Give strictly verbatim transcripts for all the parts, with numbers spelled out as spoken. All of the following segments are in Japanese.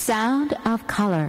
Sound of Color。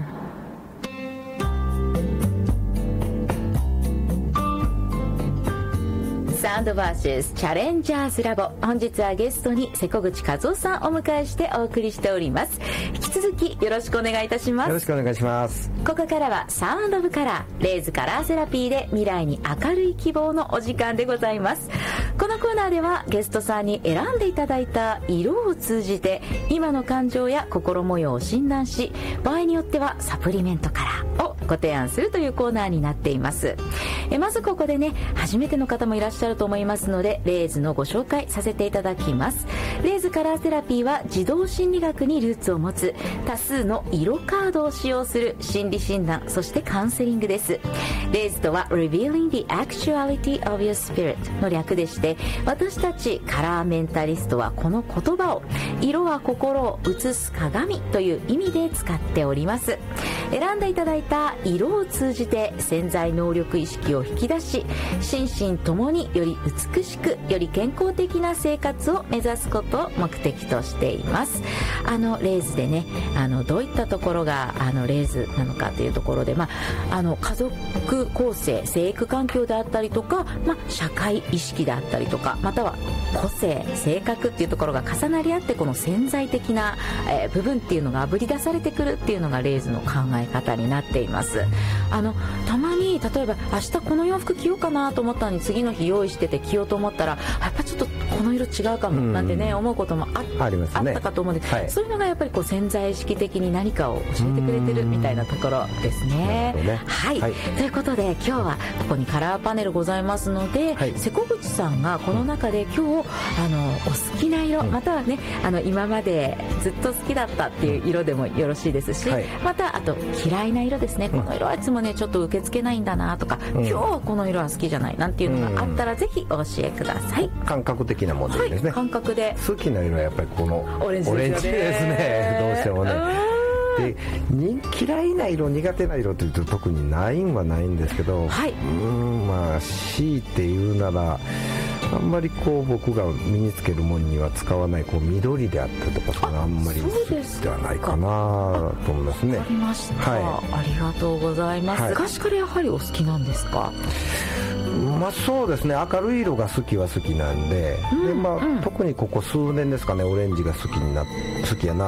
サウンドバーシスチャレンジャーズラボ、本日はゲストに瀬古口和夫さんをお迎えしてお送りしております。引き続きよろしくお願いいたします。 よろしくお願いします。 ここからはサウンドオブカラー、レイズカラーセラピーで未来に明るい希望のお時間でございます。このコーナーではゲストさんに選んでいただいた色を通じて今の感情や心模様を診断し、場合によってはサプリメントカラーをご提案するというコーナーになっています。えまずここでね、初めての方もいらっしゃると思いますので、レイズのご紹介させていただきます。レイズカラーセラピーは児童心理学にルーツを持つ多数の色カードを使用する心理診断、そしてカウンセリングです。レイズとは Revealing the Actuality of Your Spirit の略でして、私たちカラーメンタリストはこの言葉を色は心を映す鏡という意味で使っております。選んでいただいた色を通じて潜在能力意識を引き出し、心身ともにより美しくより健康的な生活を目指すことを目的としています。あのレイズでね、あのどういったところがあのレイズなのかというところで、まあ、あの家族構成、生育環境であったりとか、まあ、社会意識であったりとか、または個性、性格っていうところが重なり合って、この潜在的な、えー、部分っていうのがあぶり出されてくるっていうのがレイズの考え方になっています。あのたまに例えば明日この洋服着ようかなと思ったのに、次の日用意してて着ようと思ったら、やっぱちょっとこの色違うかもなんてね、うん、思うことも あ, あ, りますね、あったかと思うんです、はい、そういうのがやっぱりこう潜在意識的に何かを教えてくれてるみたいなところですね。ね、はい、はい、ということで今日はここにカラーパネルございますので、はい、瀬古口さんがこの中で今日あのお好きな色、うん、またはね、あの今までずっと好きだったっていう色でもよろしいですし、はい、またあと嫌いな色ですね、この色はいつもねちょっと受け付けないんだなとか、うん、今日はこの色は好きじゃないなんていうのがあったら、うん、ぜひお教えください。 感覚的なものですね、はい、 感覚で好きな色はやっぱりこのオレンジですね、どうしてもね。で嫌いな色、苦手な色というと特にないんはないんですけど、はい、うーんまあ強いて言うなら、あんまりこう僕が身につけるものには使わないこう緑であったりとか、そのあんまり好きではないかなと思いますね。 わかりました、はい、ありがとうございます、はい、昔からやはりお好きなんですか？ まあ、そうですね、明るい色が好きは好きなんで、うん、でまあうん、特にここ数年ですかね、オレンジが好きにな好きやな